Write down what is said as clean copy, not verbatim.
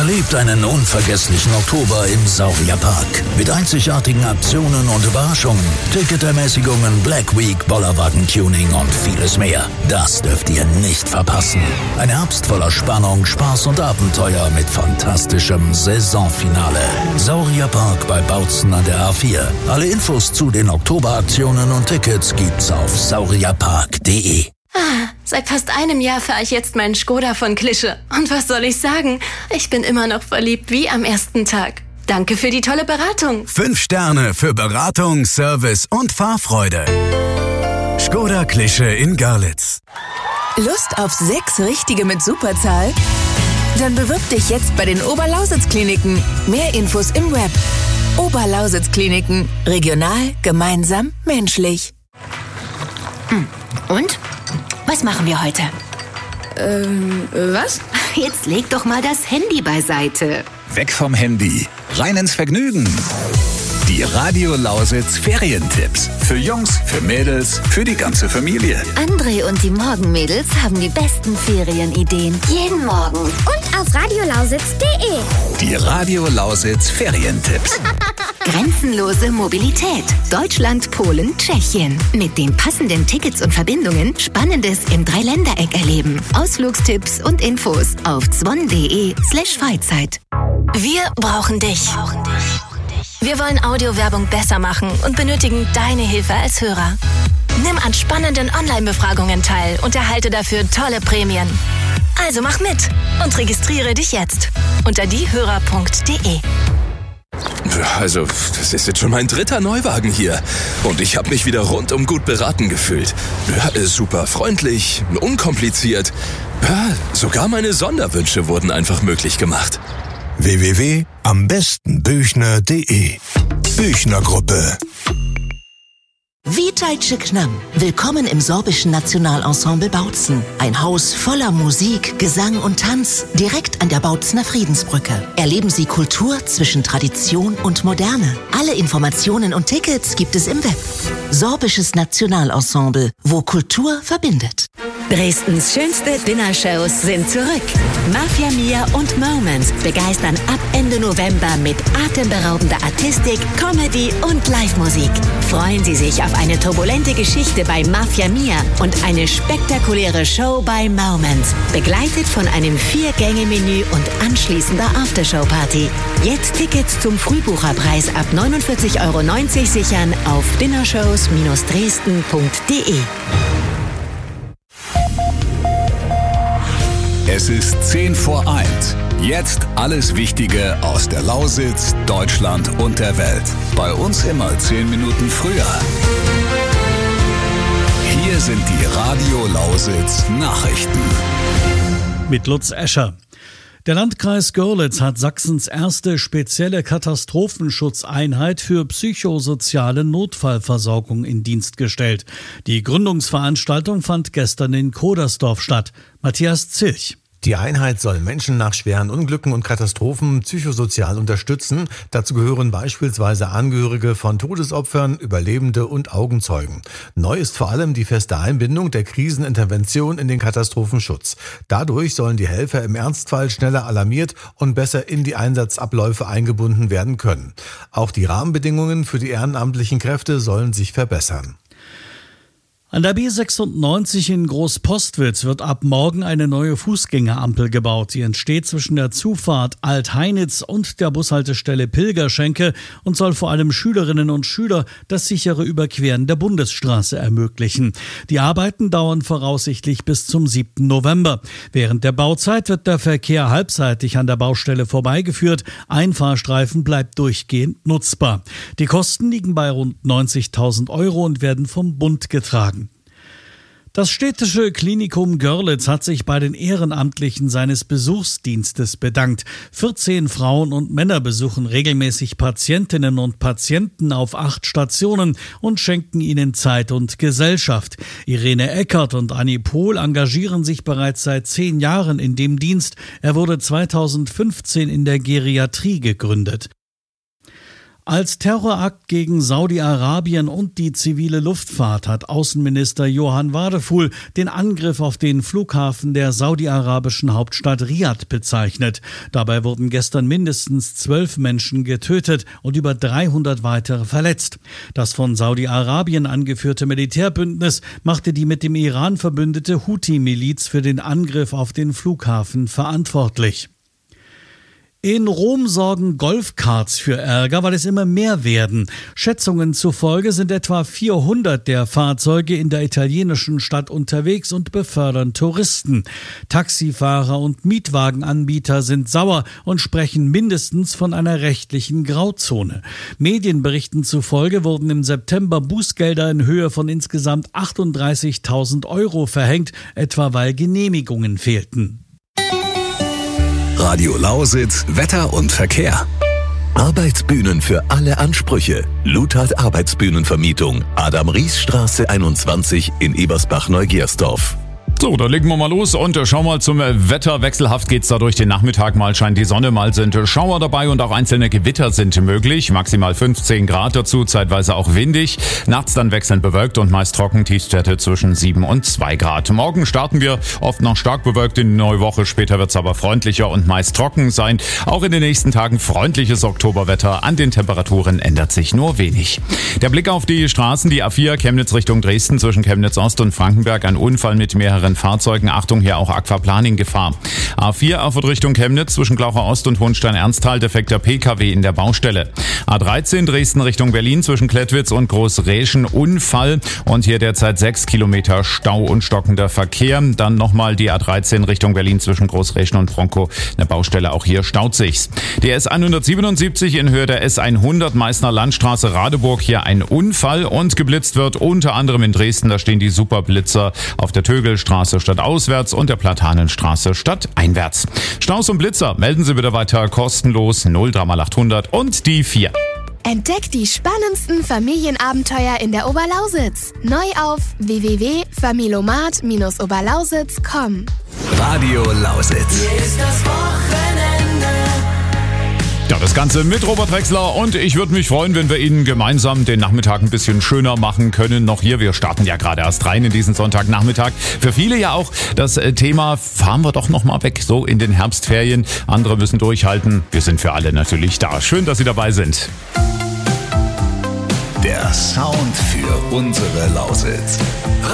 Erlebt einen unvergesslichen Oktober im Saurierpark. Mit einzigartigen Aktionen und Überraschungen, Ticketermäßigungen, Black Week, Bollerwagen-Tuning und vieles mehr. Das dürft ihr nicht verpassen. Ein Herbst voller Spannung, Spaß und Abenteuer mit fantastischem Saisonfinale. Saurierpark bei Bautzen an der A4. Alle Infos zu den Oktoberaktionen und Tickets gibt's auf saurierpark.de. Seit fast einem Jahr fahre ich jetzt meinen Skoda von Klische. Und was soll ich sagen? Ich bin immer noch verliebt wie am ersten Tag. Danke für die tolle Beratung. 5 Sterne für Beratung, Service und Fahrfreude. Skoda Klische in Görlitz. Lust auf 6 Richtige mit Superzahl? Dann bewirb dich jetzt bei den Oberlausitz-Kliniken. Mehr Infos im Web. Oberlausitz-Kliniken. Regional, gemeinsam, menschlich. Und? Was machen wir heute? Was? Jetzt leg doch mal das Handy beiseite. Weg vom Handy, rein ins Vergnügen. Die Radio Lausitz Ferientipps. Für Jungs, für Mädels, für die ganze Familie. André und die Morgenmädels haben die besten Ferienideen. Jeden Morgen. Und auf radiolausitz.de. Die Radio Lausitz Ferientipps. Grenzenlose Mobilität. Deutschland, Polen, Tschechien. Mit den passenden Tickets und Verbindungen Spannendes im Dreiländereck erleben. Ausflugstipps und Infos auf zwon.de/Freizeit. Wir brauchen dich. Wir wollen Audiowerbung besser machen und benötigen deine Hilfe als Hörer. Nimm an spannenden Online-Befragungen teil und erhalte dafür tolle Prämien. Also mach mit und registriere dich jetzt unter diehörer.de. Also, das ist jetzt schon mein 3. Neuwagen hier. Und ich habe mich wieder rundum gut beraten gefühlt. Ja, super freundlich, unkompliziert. Ja, sogar meine Sonderwünsche wurden einfach möglich gemacht. www.ambestenbüchner.de Büchner Gruppe. Witajcie k nam. Willkommen im Sorbischen Nationalensemble Bautzen. Ein Haus voller Musik, Gesang und Tanz, direkt an der Bautzener Friedensbrücke. Erleben Sie Kultur zwischen Tradition und Moderne. Alle Informationen und Tickets gibt es im Web. Sorbisches Nationalensemble, wo Kultur verbindet. Dresdens schönste Dinnershows sind zurück. Mafia Mia und Moments begeistern ab Ende November mit atemberaubender Artistik, Comedy und Live-Musik. Freuen Sie sich auf eine turbulente Geschichte bei Mafia Mia und eine spektakuläre Show bei Moments, begleitet von einem 4-Gänge-Menü und anschließender Aftershow-Party. Jetzt Tickets zum Frühbucherpreis ab 49,90 € sichern auf dinnershows-dresden.de. Es ist 1:10. Jetzt alles Wichtige aus der Lausitz, Deutschland und der Welt. Bei uns immer 10 Minuten früher. Hier sind die Radio Lausitz Nachrichten. Mit Lutz Escher. Der Landkreis Görlitz hat Sachsens erste spezielle Katastrophenschutzeinheit für psychosoziale Notfallversorgung in Dienst gestellt. Die Gründungsveranstaltung fand gestern in Kodersdorf statt. Matthias Zilch. Die Einheit soll Menschen nach schweren Unglücken und Katastrophen psychosozial unterstützen. Dazu gehören beispielsweise Angehörige von Todesopfern, Überlebende und Augenzeugen. Neu ist vor allem die feste Einbindung der Krisenintervention in den Katastrophenschutz. Dadurch sollen die Helfer im Ernstfall schneller alarmiert und besser in die Einsatzabläufe eingebunden werden können. Auch die Rahmenbedingungen für die ehrenamtlichen Kräfte sollen sich verbessern. An der B96 in Großpostwitz wird ab morgen eine neue Fußgängerampel gebaut. Sie entsteht zwischen der Zufahrt Alt-Heinitz und der Bushaltestelle Pilgerschenke und soll vor allem Schülerinnen und Schülern das sichere Überqueren der Bundesstraße ermöglichen. Die Arbeiten dauern voraussichtlich bis zum 7. November. Während der Bauzeit wird der Verkehr halbseitig an der Baustelle vorbeigeführt. Ein Fahrstreifen bleibt durchgehend nutzbar. Die Kosten liegen bei rund 90.000 € und werden vom Bund getragen. Das städtische Klinikum Görlitz hat sich bei den Ehrenamtlichen seines Besuchsdienstes bedankt. 14 Frauen und Männer besuchen regelmäßig Patientinnen und Patienten auf 8 Stationen und schenken ihnen Zeit und Gesellschaft. Irene Eckert und Annie Pohl engagieren sich bereits seit 10 Jahren in dem Dienst. Er wurde 2015 in der Geriatrie gegründet. Als Terrorakt gegen Saudi-Arabien und die zivile Luftfahrt hat Außenminister Johann Wadefuhl den Angriff auf den Flughafen der saudi-arabischen Hauptstadt Riad bezeichnet. Dabei wurden gestern mindestens 12 Menschen getötet und über 300 weitere verletzt. Das von Saudi-Arabien angeführte Militärbündnis machte die mit dem Iran verbündete Houthi-Miliz für den Angriff auf den Flughafen verantwortlich. In Rom sorgen Golfkarts für Ärger, weil es immer mehr werden. Schätzungen zufolge sind etwa 400 der Fahrzeuge in der italienischen Stadt unterwegs und befördern Touristen. Taxifahrer und Mietwagenanbieter sind sauer und sprechen mindestens von einer rechtlichen Grauzone. Medienberichten zufolge wurden im September Bußgelder in Höhe von insgesamt 38.000 € verhängt, etwa weil Genehmigungen fehlten. Radio Lausitz, Wetter und Verkehr. Arbeitsbühnen für alle Ansprüche. Luthard Arbeitsbühnenvermietung. Adam-Ries-Straße 21 in Ebersbach-Neugersdorf. So, dann legen wir mal los und schauen mal zum Wetter. Wechselhaft geht's da durch den Nachmittag. Mal scheint die Sonne, mal sind Schauer dabei und auch einzelne Gewitter sind möglich. Maximal 15 Grad dazu, zeitweise auch windig. Nachts dann wechselnd bewölkt und meist trocken. Tiefstwerte zwischen 7 und 2 Grad. Morgen starten wir oft noch stark bewölkt in die neue Woche. Später wird's aber freundlicher und meist trocken sein. Auch in den nächsten Tagen freundliches Oktoberwetter. An den Temperaturen ändert sich nur wenig. Der Blick auf die Straßen. Die A4 Chemnitz Richtung Dresden zwischen Chemnitz Ost und Frankenberg. Ein Unfall mit mehreren Fahrzeugen. Achtung, hier auch Aquaplaning-Gefahr. A4 Erfurt Richtung Chemnitz zwischen Glaucher Ost und Hohenstein-Ernsthal. Defekter PKW in der Baustelle. A13 Dresden Richtung Berlin zwischen Klettwitz und Großräschen. Unfall und hier derzeit 6 Kilometer Stau und stockender Verkehr. Dann nochmal die A13 Richtung Berlin zwischen Großräschen und Bronkow. Eine Baustelle, auch hier staut sich's. Die S177 in Höhe der S100 Meißner Landstraße Radeburg. Hier ein Unfall und geblitzt wird unter anderem in Dresden. Da stehen die Superblitzer auf der Tögelstraße statt auswärts und der Platanenstraße statt einwärts. Staus und Blitzer melden Sie bitte weiter kostenlos 03800 und die 4. Entdeckt die spannendsten Familienabenteuer in der Oberlausitz. Neu auf www.familomat-oberlausitz.com. Radio Lausitz. Hier ist das Wochenende. Ja, das Ganze mit Robert Wechsler und ich würde mich freuen, wenn wir Ihnen gemeinsam den Nachmittag ein bisschen schöner machen können. Noch hier, wir starten ja gerade erst rein in diesen Sonntagnachmittag. Für viele ja auch das Thema, fahren wir doch noch mal weg, so in den Herbstferien. Andere müssen durchhalten. Wir sind für alle natürlich da. Schön, dass Sie dabei sind. Der Sound für unsere Lausitz.